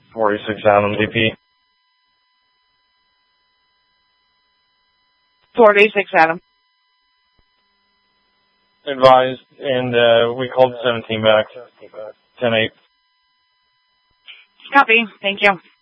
46 Adam DP. 46 Adam. Advised, and we called 17 back. 10-8. Copy. Thank you.